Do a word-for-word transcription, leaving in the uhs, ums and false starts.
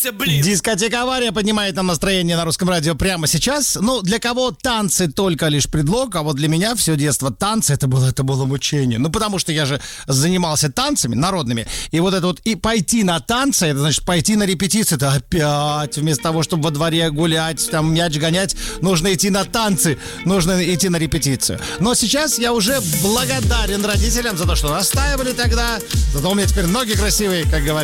Вырубился, блин. Дискотека «Авария» поднимает нам настроение на Русском радио прямо сейчас. Ну, для кого танцы только лишь предлог, а вот для меня все детство танцы, это было, это было мучение. Ну, потому что я же занимался танцами народными, и вот это вот, и пойти на танцы, это значит пойти на репетицию, это опять, вместо того, чтобы во дворе гулять, там мяч гонять, нужно идти на танцы, нужно идти на репетицию. Но сейчас я уже благодарен родителям за то, что настаивали тогда, зато у меня теперь ноги красивые, как говорят.